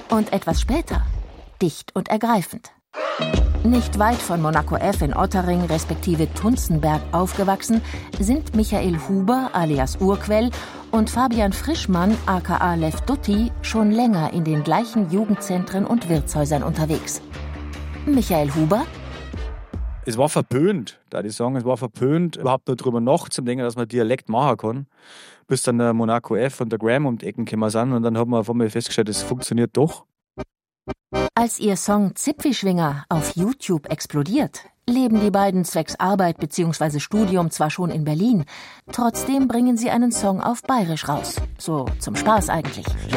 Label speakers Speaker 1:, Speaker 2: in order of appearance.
Speaker 1: Und etwas später dicht und ergreifend. Nicht weit von Monaco F in Otterring respektive Tunzenberg aufgewachsen sind Michael Huber alias Urquell und Fabian Frischmann aka Lev Dutti schon länger in den gleichen Jugendzentren und Wirtshäusern unterwegs. Michael Huber:
Speaker 2: Es war verpönt, da die sagen, es war verpönt, überhaupt nur drüber nachzudenken, dass man Dialekt machen kann. Bis dann der Monaco F und der Graham um die Ecken gekommen sind und dann haben wir auf einmal festgestellt, es funktioniert doch.
Speaker 1: Als ihr Song Zipfischwinger auf YouTube explodiert, leben die beiden zwecks Arbeit bzw. Studium zwar schon in Berlin, trotzdem bringen sie einen Song auf Bayerisch raus. So zum Spaß eigentlich.